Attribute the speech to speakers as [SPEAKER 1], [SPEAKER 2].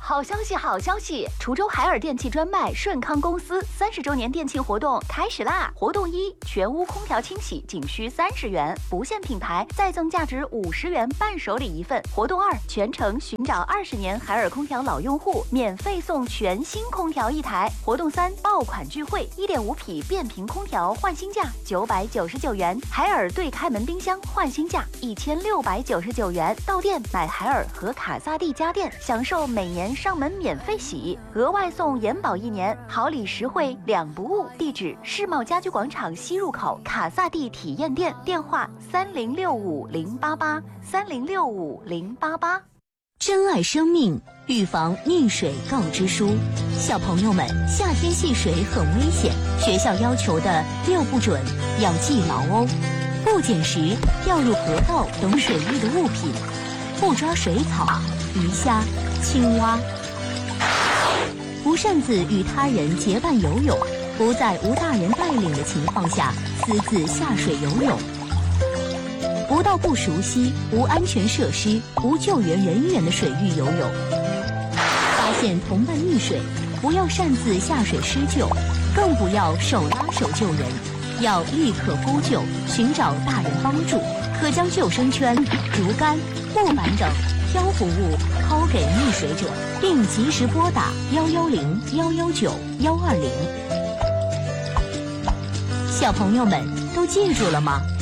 [SPEAKER 1] 好消息，好消息！滁州海尔电器专卖顺康公司30周年店庆活动开始啦！活动1，全屋空调清洗仅需30元，不限品牌，再赠价值50元伴手礼一份。活动2，全程寻找20年海尔空调老用户，免费送全新空调1台。活动3，爆款聚会，1.5匹变频空调换新价999元，海尔对开门冰箱换新价1699元。到店买海尔和卡萨帝家电，享受每年上门免费洗，额外送延保1年，好礼实惠2不误。地址：世贸家居广场西入口卡萨帝体验店，电话3065-088，3065-088。
[SPEAKER 2] 珍爱生命，预防溺水告知书。小朋友们，夏天戏水很危险，学校要求的6不准要记牢哦。不捡拾掉入河道等水域的物品，不抓水草、鱼虾、青蛙，不擅自与他人结伴游泳，不在无大人带领的情况下私自下水游泳，不到不熟悉、无安全设施、无救援人员的水域游泳。发现同伴溺水，不要擅自下水施救，更不要手拉手救人，要立刻呼救，寻找大人帮助。可将救生圈、竹竿、木板等漂浮物抛给溺水者，并及时拨打110、119、120。小朋友们都记住了吗？